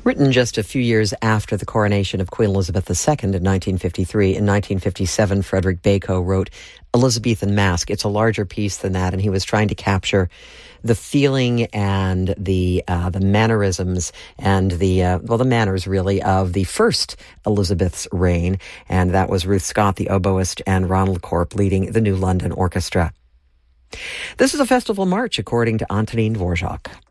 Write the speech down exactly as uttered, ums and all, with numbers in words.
Written just a few years after the coronation of Queen Elizabeth the Second in nineteen fifty-three, in nineteen fifty-seven, Frederick Bacon wrote Elizabethan Masque. It's a larger piece than that, and he was trying to capture the feeling and the uh, the mannerisms and the, uh, well, the manners, really, of the first Elizabeth's reign, and that was Ruth Scott, the oboist, and Ronald Corp leading the New London Orchestra. This is a festival march, according to Antonin Dvorak.